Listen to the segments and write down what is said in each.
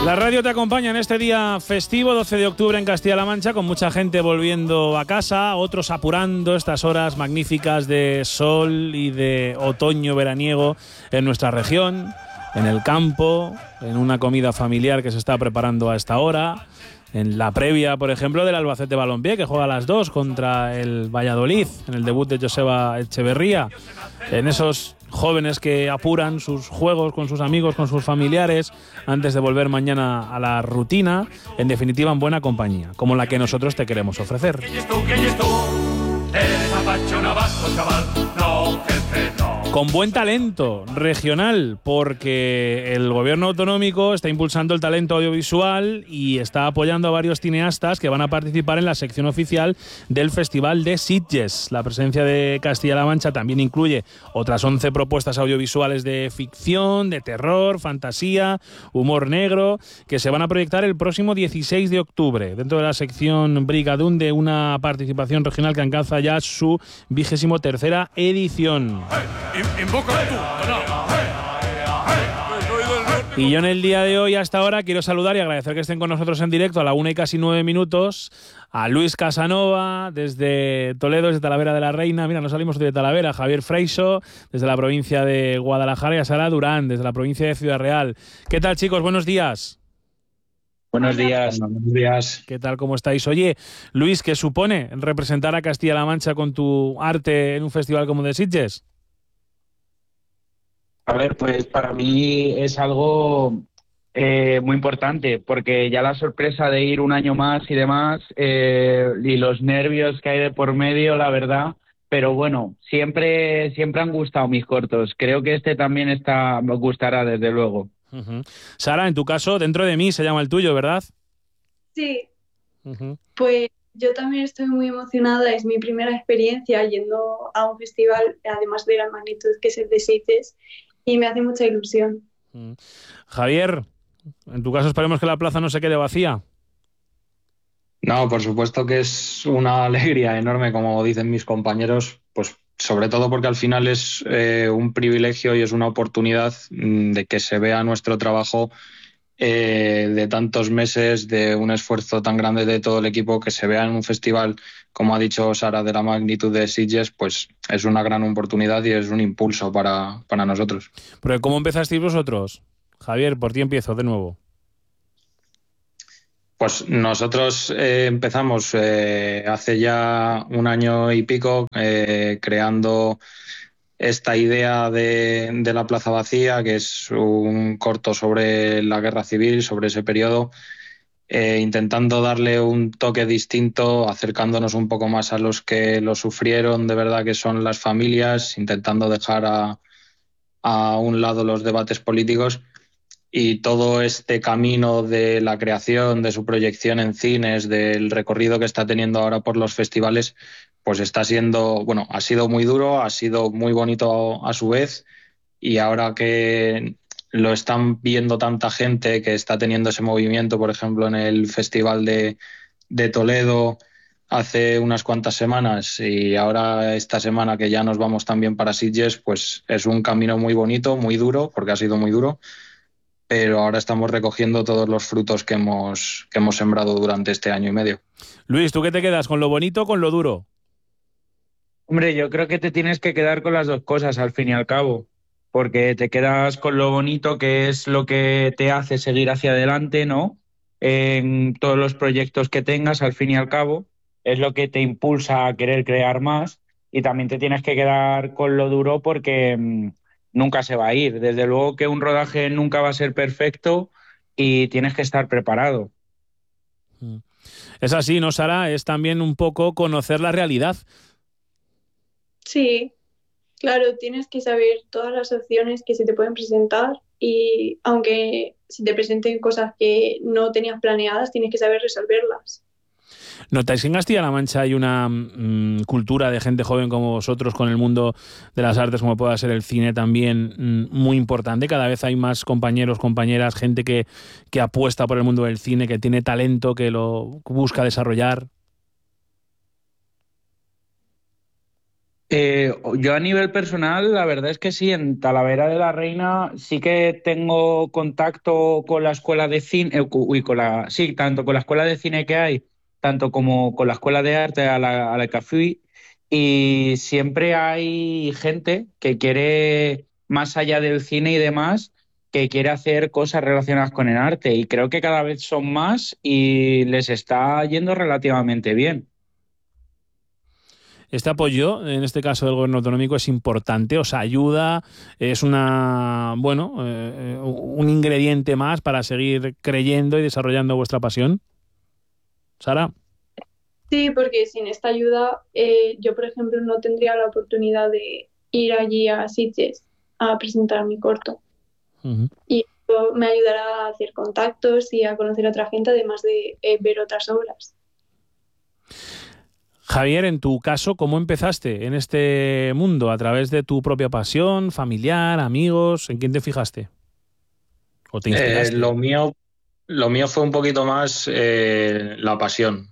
La radio te acompaña en este día festivo, 12 de octubre en Castilla-La Mancha, con mucha gente volviendo a casa, otros apurando estas horas magníficas de sol y de otoño veraniego en nuestra región, en el campo, en una comida familiar que se está preparando a esta hora, en la previa, por ejemplo, del Albacete Balompié, que juega a las 2 contra el Valladolid, en el debut de Joseba Echeverría, en esos jóvenes que apuran sus juegos con sus amigos, con sus familiares, antes de volver mañana a la rutina, en definitiva en buena compañía, como la que nosotros te queremos ofrecer. Con buen talento regional, porque el gobierno autonómico está impulsando el talento audiovisual y está apoyando a varios cineastas que van a participar en la sección oficial del Festival de Sitges. La presencia de Castilla-La Mancha también incluye otras 11 propuestas audiovisuales de ficción, de terror, fantasía, humor negro, que se van a proyectar el próximo 16 de octubre dentro de la sección Brigadún, de una participación regional que alcanza ya su 23ª edición. Y yo en el día de hoy, hasta ahora, quiero saludar y agradecer que estén con nosotros en directo a la 1 y casi 9 minutos a Luis Casanova desde Toledo, desde Talavera de la Reina. Mira, no salimos de Talavera. Javier Freixo desde la provincia de Guadalajara y a Sara Durán desde la provincia de Ciudad Real. ¿Qué tal, chicos? Buenos días. Buenos días. Buenos días. ¿Qué tal? ¿Cómo estáis? Oye, Luis, ¿qué supone representar a Castilla-La Mancha con tu arte en un festival como de Sitges? A ver, pues para mí es algo muy importante, porque ya la sorpresa de ir un año más y demás, y los nervios que hay de por medio, la verdad, pero bueno, siempre han gustado mis cortos. Creo que este también me gustará, desde luego. Uh-huh. Sara, en tu caso, Dentro de mí se llama el tuyo, ¿verdad? Sí. Uh-huh. Pues yo también estoy muy emocionada, es mi primera experiencia yendo a un festival, además de la magnitud que es el de Sitges, y me hace mucha ilusión. Javier, en tu caso esperemos que la plaza no se quede vacía. No, por supuesto que es una alegría enorme, como dicen mis compañeros, pues sobre todo porque al final es un privilegio y es una oportunidad de que se vea nuestro trabajo de tantos meses, de un esfuerzo tan grande de todo el equipo, que se vea en un festival, como ha dicho Sara, de la magnitud de Sitges, pues es una gran oportunidad y es un impulso para nosotros. Pero ¿cómo empezasteis vosotros? Javier, por ti empiezo de nuevo. Pues nosotros empezamos hace ya un año y pico creando esta idea de la Plaza Vacía, que es un corto sobre la guerra civil, sobre ese periodo, intentando darle un toque distinto, acercándonos un poco más a los que lo sufrieron de verdad, que son las familias, intentando dejar a un lado los debates políticos. Y todo este camino de la creación, de su proyección en cines, del recorrido que está teniendo ahora por los festivales, pues está siendo, bueno, ha sido muy duro, ha sido muy bonito a su vez, y ahora que lo están viendo tanta gente, que está teniendo ese movimiento, por ejemplo, en el Festival de Toledo hace unas cuantas semanas, y ahora esta semana que ya nos vamos también para Sitges, pues es un camino muy bonito, muy duro, porque ha sido muy duro, pero ahora estamos recogiendo todos los frutos que hemos sembrado durante este año y medio. Luis, ¿tú qué te quedas? ¿Con lo bonito o con lo duro? Hombre, yo creo que te tienes que quedar con las dos cosas, al fin y al cabo, porque te quedas con lo bonito, que es lo que te hace seguir hacia adelante, ¿no? En todos los proyectos que tengas, al fin y al cabo, es lo que te impulsa a querer crear más, y también te tienes que quedar con lo duro, porque nunca se va a ir. Desde luego que un rodaje nunca va a ser perfecto y tienes que estar preparado. Es así, ¿no, Sara? Es también un poco conocer la realidad. Sí, claro, tienes que saber todas las opciones que se te pueden presentar, y aunque se te presenten cosas que no tenías planeadas, tienes que saber resolverlas. ¿Notáis que en Castilla-La Mancha hay una cultura de gente joven como vosotros con el mundo de las artes, como pueda ser el cine, también muy importante? Cada vez hay más compañeros, compañeras, gente que apuesta por el mundo del cine, que tiene talento, que lo busca desarrollar. Yo a nivel personal, la verdad es que sí, en Talavera de la Reina sí que tengo contacto con la escuela de cine, sí, tanto con la escuela de cine que hay, tanto como con la escuela de arte a la que fui, y siempre hay gente que quiere, más allá del cine y demás, que quiere hacer cosas relacionadas con el arte, y creo que cada vez son más y les está yendo relativamente bien. Este apoyo, en este caso del gobierno autonómico, es importante, os ayuda, es un ingrediente más para seguir creyendo y desarrollando vuestra pasión. Sara. Sí, porque sin esta ayuda yo, por ejemplo, no tendría la oportunidad de ir allí a Sitges a presentar mi corto. Uh-huh. Y esto me ayudará a hacer contactos y a conocer a otra gente, además de ver otras obras. Javier, en tu caso, ¿cómo empezaste en este mundo? ¿A través de tu propia pasión, familiar, amigos? ¿En quién te fijaste? ¿O te inspiraste? Lo mío fue un poquito más la pasión.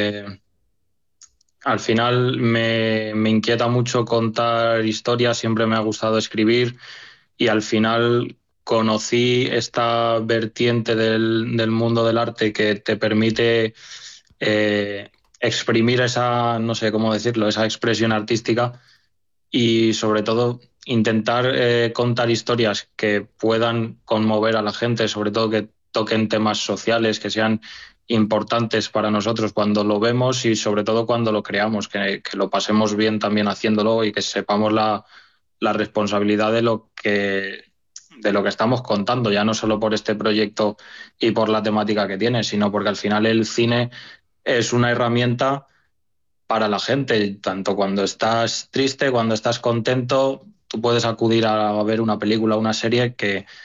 Al final me inquieta mucho contar historias, siempre me ha gustado escribir y al final conocí esta vertiente del mundo del arte que te permite exprimir esa, no sé cómo decirlo, esa expresión artística y sobre todo intentar contar historias que puedan conmover a la gente, sobre todo que toquen temas sociales, que sean importantes para nosotros cuando lo vemos y sobre todo cuando lo creamos, que lo pasemos bien también haciéndolo y que sepamos la responsabilidad de lo que estamos contando, ya no solo por este proyecto y por la temática que tiene, sino porque al final el cine es una herramienta para la gente, tanto cuando estás triste, cuando estás contento, tú puedes acudir a ver una película, una serie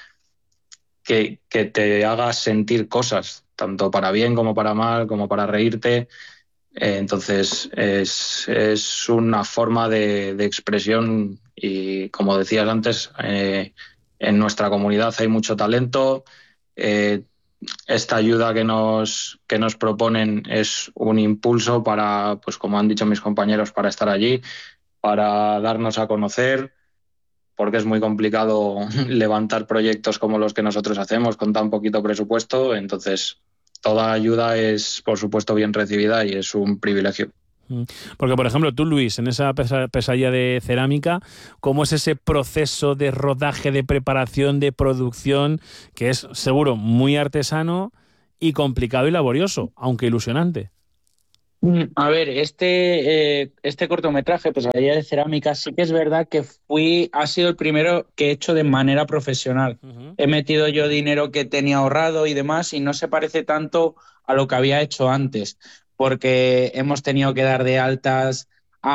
que te haga sentir cosas, tanto para bien como para mal, como para reírte. Entonces es una forma de expresión y como decías antes, en nuestra comunidad hay mucho talento. Esta ayuda que nos proponen es un impulso para, pues como han dicho mis compañeros, para estar allí, para darnos a conocer, porque es muy complicado levantar proyectos como los que nosotros hacemos con tan poquito presupuesto. Entonces, toda ayuda es, por supuesto, bien recibida y es un privilegio. Porque, por ejemplo, tú, Luis, en esa pesadilla de cerámica, ¿cómo es ese proceso de rodaje, de preparación, de producción, que es seguro muy artesano y complicado y laborioso, aunque ilusionante? A ver, este cortometraje, Pesadilla de Cerámica, sí que es verdad que ha sido el primero que he hecho de manera profesional. Uh-huh. He metido yo dinero que tenía ahorrado y demás, y no se parece tanto a lo que había hecho antes, porque hemos tenido que dar de altas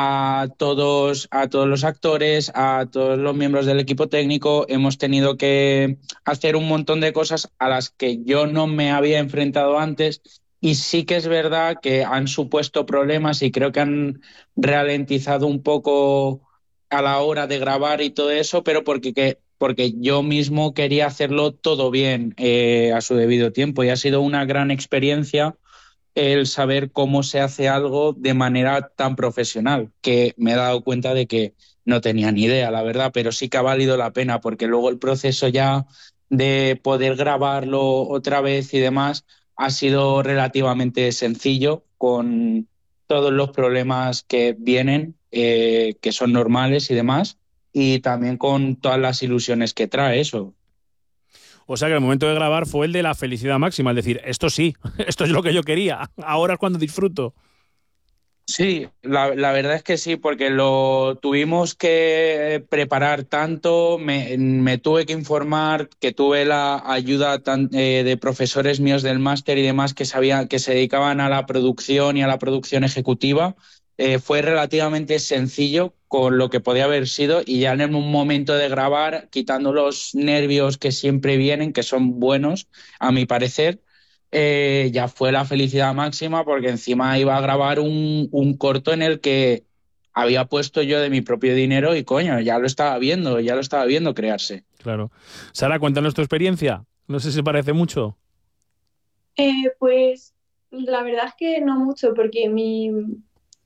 a todos los actores, a todos los miembros del equipo técnico, hemos tenido que hacer un montón de cosas a las que yo no me había enfrentado antes. Y sí que es verdad que han supuesto problemas y creo que han ralentizado un poco a la hora de grabar y todo eso, pero porque yo mismo quería hacerlo todo bien a su debido tiempo. Y ha sido una gran experiencia el saber cómo se hace algo de manera tan profesional, que me he dado cuenta de que no tenía ni idea, la verdad, pero sí que ha valido la pena, porque luego el proceso ya de poder grabarlo otra vez y demás ha sido relativamente sencillo con todos los problemas que vienen, que son normales y demás, y también con todas las ilusiones que trae eso. O sea que el momento de grabar fue el de la felicidad máxima, es decir, esto sí, esto es lo que yo quería, ahora es cuando disfruto. Sí, la verdad es que sí, porque lo tuvimos que preparar tanto, me tuve que informar, que tuve la ayuda de profesores míos del máster y demás que se dedicaban a la producción y a la producción ejecutiva. Fue relativamente sencillo con lo que podía haber sido y ya en un momento de grabar, quitando los nervios que siempre vienen, que son buenos, a mi parecer, ya fue la felicidad máxima porque encima iba a grabar un corto en el que había puesto yo de mi propio dinero y coño, ya lo estaba viendo crearse. Claro. Sara, cuéntanos tu experiencia. No sé si parece mucho. Pues la verdad es que no mucho, porque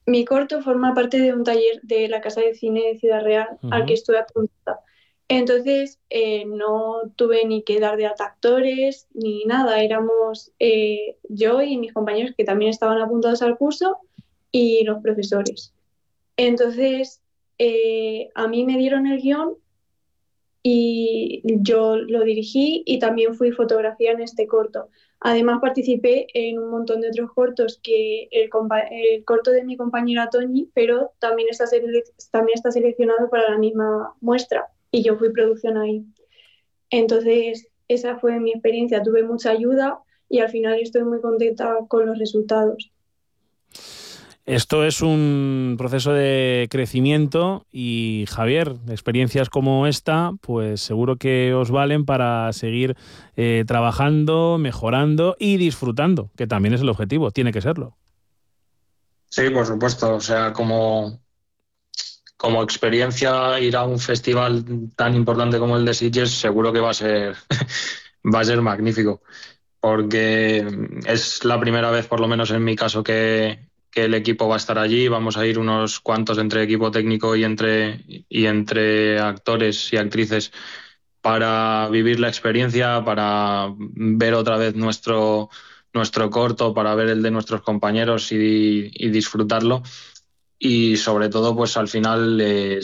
Mi corto forma parte de un taller de la Casa de Cine de Ciudad Real al que estuve apuntada. Entonces, no tuve ni que dar de alta actores ni nada. Éramos yo y mis compañeros que también estaban apuntados al curso y los profesores. Entonces, a mí me dieron el guión y yo lo dirigí y también fui fotografía en este corto. Además participé en un montón de otros cortos que el corto de mi compañera Toñi, pero también está seleccionado para la misma muestra y yo fui producción ahí. Entonces, esa fue mi experiencia. Tuve mucha ayuda y al final estoy muy contenta con los resultados. Esto es un proceso de crecimiento y, Javier, experiencias como esta, pues seguro que os valen para seguir trabajando, mejorando y disfrutando, que también es el objetivo, tiene que serlo. Sí, por supuesto. O sea, como experiencia, ir a un festival tan importante como el de Sitges seguro que va a ser, va a ser magnífico, porque es la primera vez, por lo menos en mi caso, que el equipo va a estar allí. Vamos a ir unos cuantos entre equipo técnico y entre actores y actrices para vivir la experiencia, para ver otra vez nuestro corto, para ver el de nuestros compañeros y disfrutarlo. Y sobre todo, pues al final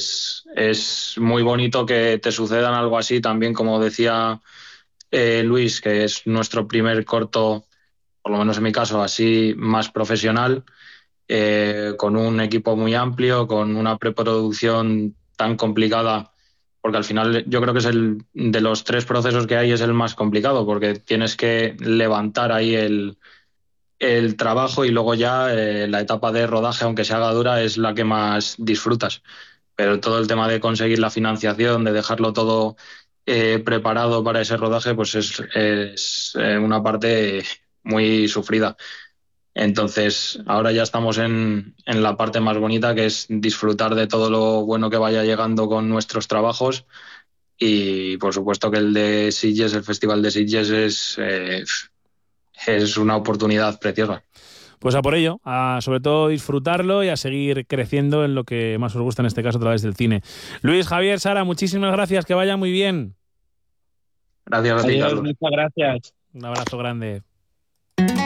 es muy bonito que te sucedan algo así también, como decía Luis, que es nuestro primer corto, por lo menos en mi caso, así más profesional, con un equipo muy amplio, con una preproducción tan complicada, porque al final yo creo que es de los 3 procesos que hay, es el más complicado, porque tienes que levantar ahí el trabajo y luego ya la etapa de rodaje, aunque se haga dura, es la que más disfrutas. Pero todo el tema de conseguir la financiación, de dejarlo todo preparado para ese rodaje, pues es una parte muy sufrida. Entonces, ahora ya estamos en la parte más bonita, que es disfrutar de todo lo bueno que vaya llegando con nuestros trabajos. Y por supuesto que el de Sitges, el Festival de Sitges, es una oportunidad preciosa. Pues a por ello, a sobre todo disfrutarlo y a seguir creciendo en lo que más os gusta, en este caso a través del cine. Luis, Javier, Sara, muchísimas gracias, que vaya muy bien. Gracias a ti, Adiós, Carlos. muchas gracias. Un abrazo grande.